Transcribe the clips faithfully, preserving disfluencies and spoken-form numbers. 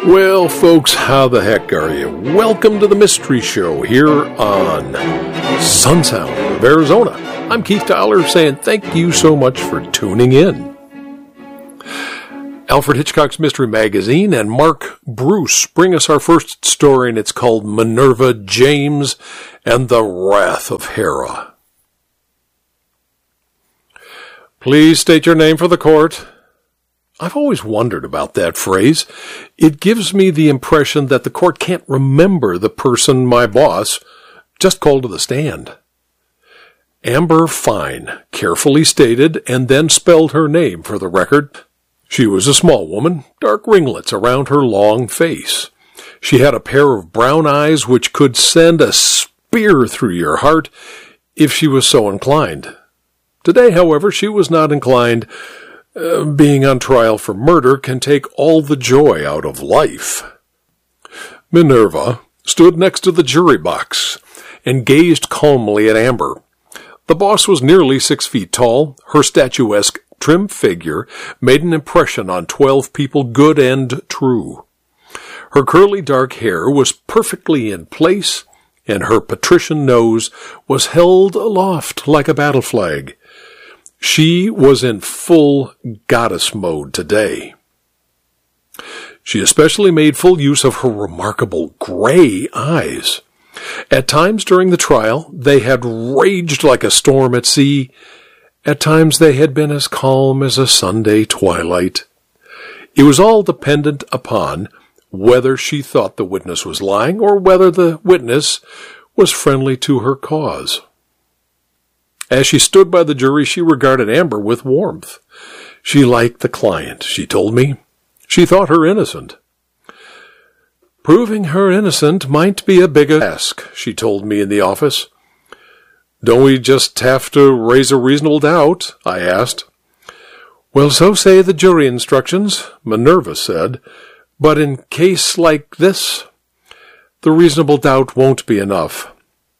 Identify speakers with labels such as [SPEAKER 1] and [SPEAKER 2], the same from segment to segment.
[SPEAKER 1] Well, folks, how the heck are you? Welcome to the Mystery Show here on Sunsound of Arizona. I'm Keith Tyler saying thank you so much for tuning in. Alfred Hitchcock's Mystery Magazine and Mark Bruce bring us our first story, and it's called Minerva James and the Wrath of Hera. Please state your name for the court. I've always wondered about that phrase. It gives me the impression that the court can't remember the person my boss just called to the stand. Amber Fine carefully stated and then spelled her name for the record. She was a small woman, dark ringlets around her long face. She had a pair of brown eyes which could send a spear through your heart if she was so inclined. Today, however, she was not inclined. Uh, being on trial for murder can take all the joy out of life. Minerva stood next to the jury box and gazed calmly at Amber. The boss was nearly six feet tall. Her statuesque, trim figure made an impression on twelve people, good and true. Her curly dark hair was perfectly in place, and her patrician nose was held aloft like a battle flag. She was in full goddess mode today. She especially made full use of her remarkable gray eyes. At times during the trial, they had raged like a storm at sea. At times they had been as calm as a Sunday twilight. It was all dependent upon whether she thought the witness was lying or whether the witness was friendly to her cause. As she stood by the jury, she regarded Amber with warmth. She liked the client, she told me. She thought her innocent. Proving her innocent might be a big task, she told me in the office. Don't we just have to raise a reasonable doubt? I asked. Well, so say the jury instructions, Minerva said. But in case like this, the reasonable doubt won't be enough.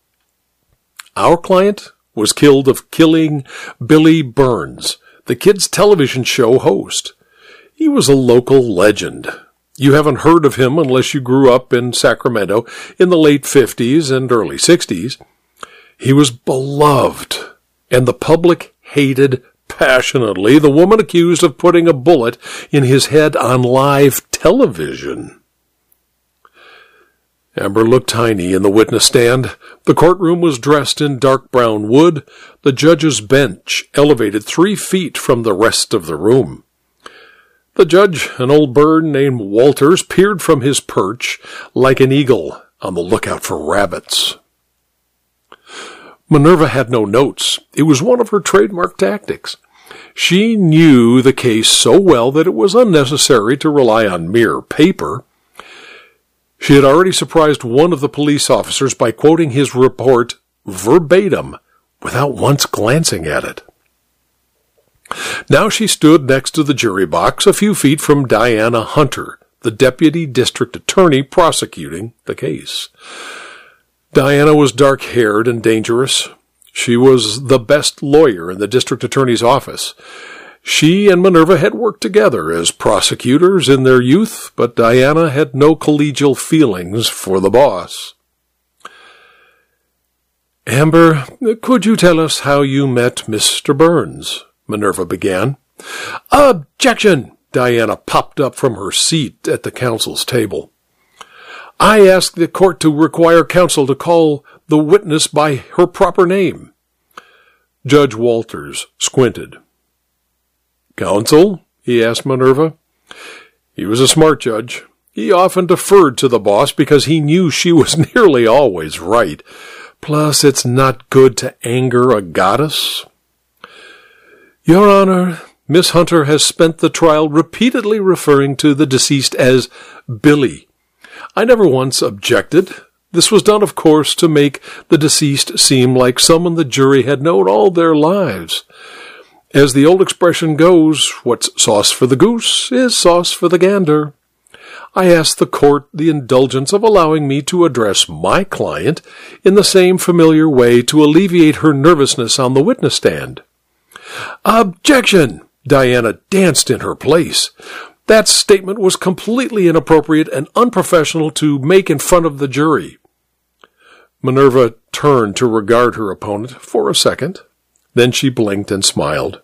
[SPEAKER 1] Our client was killed of killing Billy Burns, the kids' television show host. He was a local legend. You haven't heard of him unless you grew up in Sacramento in the late fifties and early sixties. He was beloved, and the public hated passionately the woman accused of putting a bullet in his head on live television. Amber looked tiny in the witness stand. The courtroom was dressed in dark brown wood, the judge's bench elevated three feet from the rest of the room. The judge, an old bird named Walters, peered from his perch like an eagle on the lookout for rabbits. Minerva had no notes. It was one of her trademark tactics. She knew the case so well that it was unnecessary to rely on mere paper. She had already surprised one of the police officers by quoting his report verbatim without once glancing at it. Now she stood next to the jury box a few feet from Diana Hunter, the deputy district attorney prosecuting the case. Diana was dark-haired and dangerous. She was the best lawyer in the district attorney's office. She and Minerva had worked together as prosecutors in their youth, but Diana had no collegial feelings for the boss. Amber, could you tell us how you met Mister Burns? Minerva began. Objection! Diana popped up from her seat at the counsel's table. I ask the court to require counsel to call the witness by her proper name. Judge Walters squinted. Counsel? He asked Minerva. He was a smart judge. He often deferred to the boss because he knew she was nearly always right. Plus, it's not good to anger a goddess. Your Honor, Miss Hunter has spent the trial repeatedly referring to the deceased as Billy. I never once objected. This was done, of course, to make the deceased seem like someone the jury had known all their lives. As the old expression goes, what's sauce for the goose is sauce for the gander. I ask the court the indulgence of allowing me to address my client in the same familiar way to alleviate her nervousness on the witness stand. Objection! Diana danced in her place. That statement was completely inappropriate and unprofessional to make in front of the jury. Minerva turned to regard her opponent for a second. Then she blinked and smiled.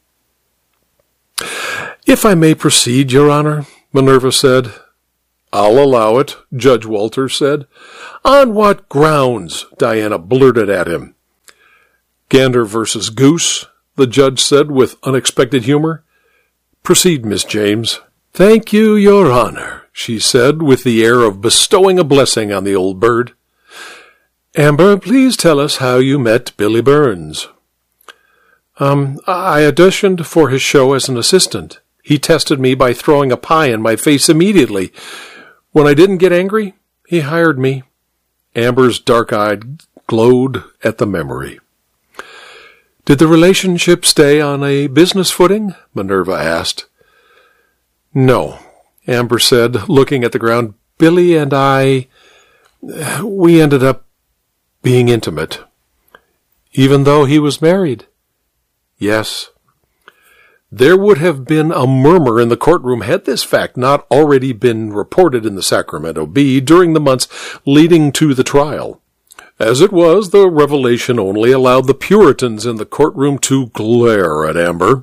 [SPEAKER 1] "If I may proceed, Your Honor," Minerva said. "I'll allow it," Judge Walters said. "On what grounds?" Diana blurted at him. "Gander versus Goose," the judge said with unexpected humor. "Proceed, Miss James." "Thank you, Your Honor," she said with the air of bestowing a blessing on the old bird. "Amber, please tell us how you met Billy Burns." Um, I auditioned for his show as an assistant. He tested me by throwing a pie in my face immediately. When I didn't get angry, he hired me." Amber's dark eye glowed at the memory. "Did the relationship stay on a business footing?" Minerva asked. "No," Amber said, looking at the ground. "Billy and I, we ended up being intimate." "Even though he was married?" "Yes." There would have been a murmur in the courtroom had this fact not already been reported in the Sacramento Bee during the months leading to the trial. As it was, the revelation only allowed the Puritans in the courtroom to glare at Amber.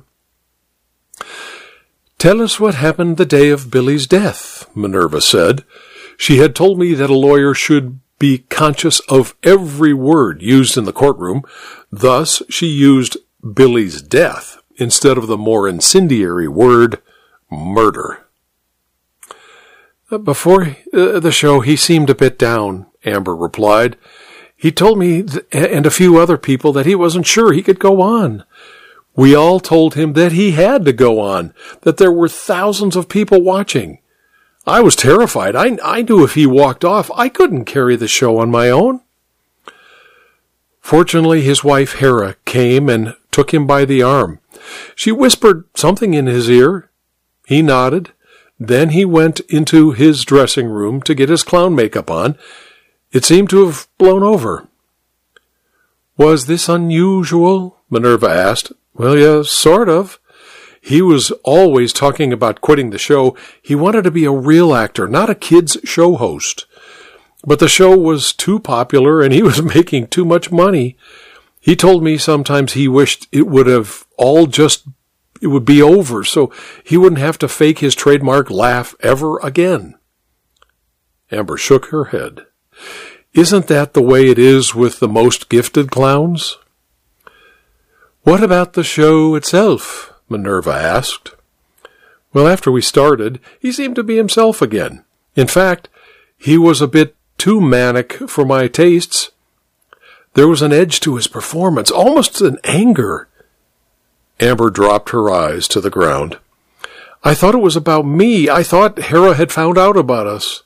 [SPEAKER 1] "Tell us what happened the day of Billy's death," Minerva said. She had told me that a lawyer should be conscious of every word used in the courtroom. Thus, she used Billy's death instead of the more incendiary word murder. "Before uh, the show, he seemed a bit down," Amber replied. "He told me th- and a few other people that he wasn't sure he could go on. We all told him that he had to go on, that there were thousands of people watching. I was terrified. I, I knew if he walked off, I couldn't carry the show on my own." Fortunately, his wife, Hera, came and took him by the arm. She whispered something in his ear. He nodded. Then he went into his dressing room to get his clown makeup on. It seemed to have blown over. "Was this unusual?" Minerva asked. "Well, yes, sort of. He was always talking about quitting the show. He wanted to be a real actor, not a kid's show host. But the show was too popular and he was making too much money. He told me sometimes he wished it would have all just, it would be over so he wouldn't have to fake his trademark laugh ever again." Amber shook her head. "Isn't that the way it is with the most gifted clowns?" "What about the show itself?" Minerva asked. "Well, after we started, he seemed to be himself again. In fact, he was a bit too manic for my tastes. There was an edge to his performance, almost an anger." Amber dropped her eyes to the ground. "I thought it was about me. I thought Hera had found out about us."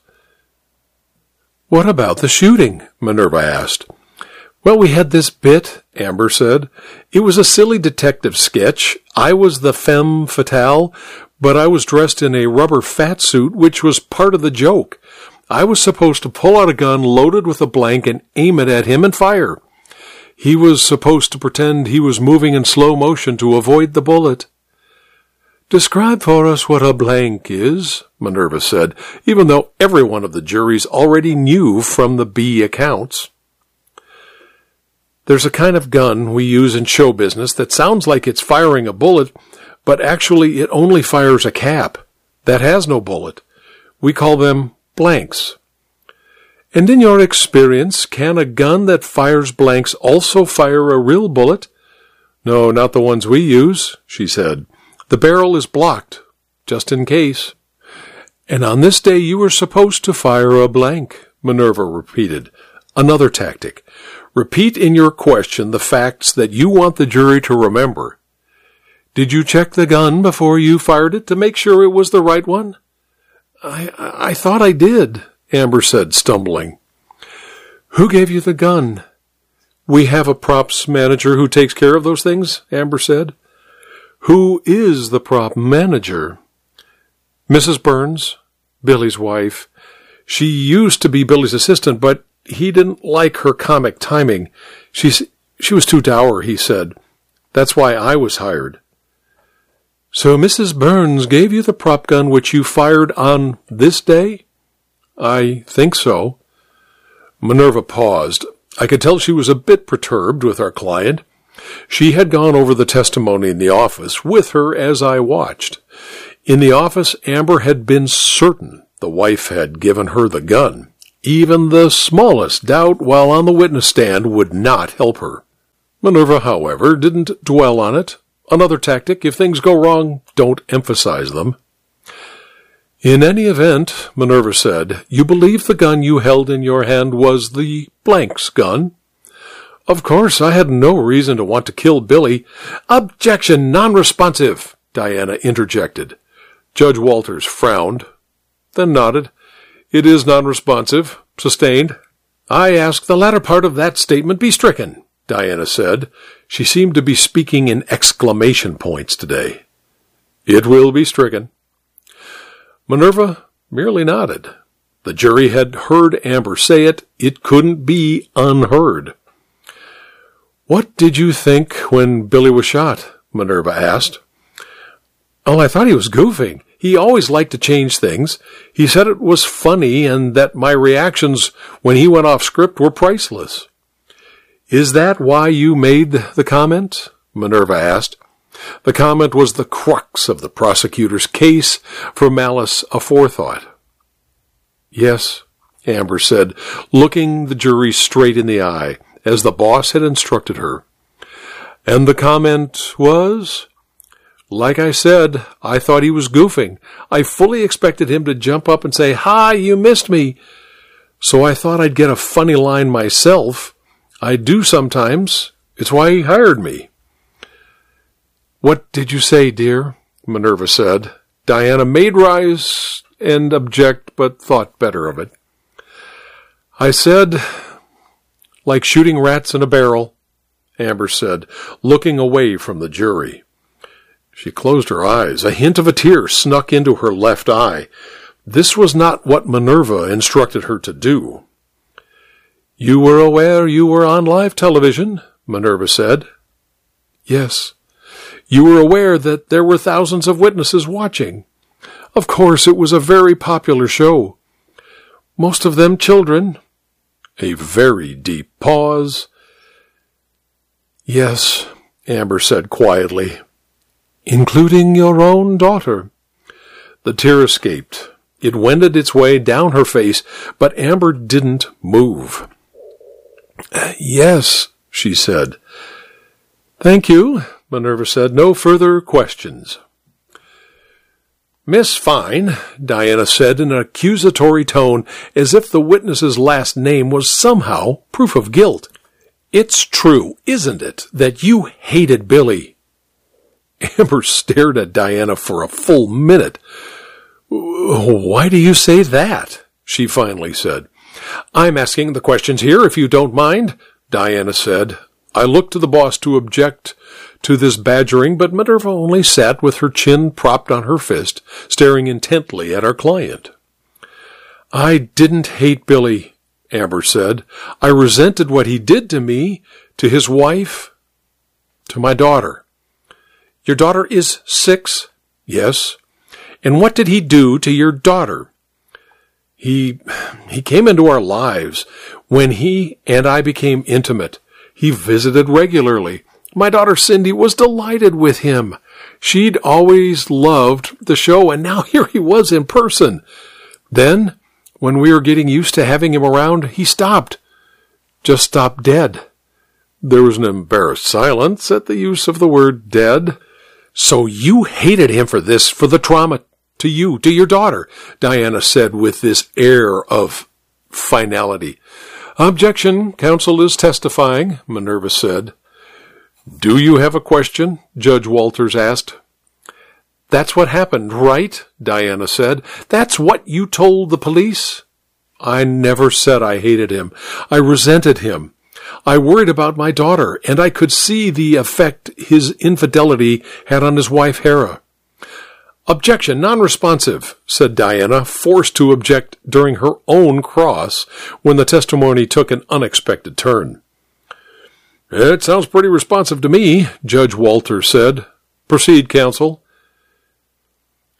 [SPEAKER 1] "What about the shooting?" Minerva asked. "Well, we had this bit," Amber said. "It was a silly detective sketch. I was the femme fatale, but I was dressed in a rubber fat suit, which was part of the joke. I was supposed to pull out a gun loaded with a blank and aim it at him and fire. He was supposed to pretend he was moving in slow motion to avoid the bullet." "Describe for us what a blank is," Minerva said, even though every one of the juries already knew from the Bee accounts. "There's a kind of gun we use in show business that sounds like it's firing a bullet, but actually it only fires a cap. That has no bullet. We call them blanks." "And in your experience, can a gun that fires blanks also fire a real bullet?" "No, not the ones we use," she said. "The barrel is blocked, just in case." "And on this day you were supposed to fire a blank," Minerva repeated. "Another tactic. Repeat in your question the facts that you want the jury to remember. Did you check the gun before you fired it to make sure it was the right one?" I, I thought I did," Amber said, stumbling. "Who gave you the gun?" "We have a props manager who takes care of those things," Amber said. "Who is the prop manager?" "Missus Burns, Billy's wife. She used to be Billy's assistant, but he didn't like her comic timing. She's, she was too dour, he said. That's why I was hired." So Missus Burns gave you the prop gun which you fired on this day? I think so. Minerva paused. I could tell she was a bit perturbed with our client. She had gone over the testimony in the office with her as I watched. In the office, Amber had been certain the wife had given her the gun. Even the smallest doubt while on the witness stand would not help her. Minerva, however, didn't dwell on it. Another tactic: if things go wrong, don't emphasize them. In any event, Minerva said, you believe the gun you held in your hand was the blank's gun? Of course, I had no reason to want to kill Billy. Objection, non-responsive, Diana interjected. Judge Walters frowned, then nodded. It is non-responsive. Sustained. I ask the latter part of that statement be stricken, Diana said. She seemed to be speaking in exclamation points today. It will be stricken. Minerva merely nodded. The jury had heard Amber say it. It couldn't be unheard. What did you think when Billy was shot? Minerva asked. Oh, I thought he was goofing. He always liked to change things. He said it was funny and that my reactions when he went off script were priceless. Is that why you made the comment? Minerva asked. The comment was the crux of the prosecutor's case for malice aforethought. Yes, Amber said, looking the jury straight in the eye, as the boss had instructed her. And the comment was? Like I said, I thought he was goofing. I fully expected him to jump up and say, "Hi, you missed me." So I thought I'd get a funny line myself. I do sometimes. It's why he hired me. What did you say, dear? Minerva said. Diana made rise and object, but thought better of it. I said, like shooting rats in a barrel, Amber said, looking away from the jury. She closed her eyes. A hint of a tear snuck into her left eye. This was not what Minerva instructed her to do. You were aware you were on live television, Minerva said. Yes. You were aware that there were thousands of witnesses watching. Of course, it was a very popular show. Most of them children. A very deep pause. Yes, Amber said quietly. Including your own daughter. The tear escaped. It wended its way down her face, but Amber didn't move. Yes, she said. Thank you, Minerva said. No further questions. Miss Fine, Diana said in an accusatory tone, as if the witness's last name was somehow proof of guilt. It's true, isn't it, that you hated Billy? Amber stared at Diana for a full minute. Why do you say that? She finally said. I'm asking the questions here, if you don't mind, Diana said. I looked to the boss to object to this badgering, but Minerva only sat with her chin propped on her fist, staring intently at our client. I didn't hate Billy, Amber said. I resented what he did to me, to his wife, to my daughter. Your daughter is six? Yes. And what did he do to your daughter? He, he came into our lives when he and I became intimate. He visited regularly. My daughter Cindy was delighted with him. She'd always loved the show, and now here he was in person. Then, when we were getting used to having him around, he stopped. Just stopped dead. There was an embarrassed silence at the use of the word dead. So you hated him for this, for the trauma to you, to your daughter, Diana said with this air of finality. Objection, counsel is testifying, Minerva said. Do you have a question? Judge Walters asked. That's what happened, right? Diana said. That's what you told the police? I never said I hated him. I resented him. I worried about my daughter, and I could see the effect his infidelity had on his wife, Hera. Objection, non-responsive, said Diana, forced to object during her own cross when the testimony took an unexpected turn. It sounds pretty responsive to me, Judge Walter said. Proceed, counsel.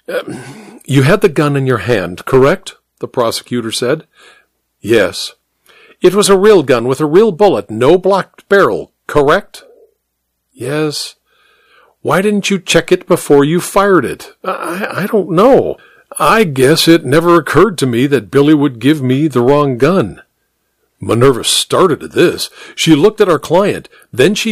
[SPEAKER 1] Uh, you had the gun in your hand, correct? The prosecutor said. Yes. It was a real gun with a real bullet, no blocked barrel, correct? Yes. Why didn't you check it before you fired it? I, I don't know. I guess it never occurred to me that Billy would give me the wrong gun. Minerva started at this. She looked at our client. Then she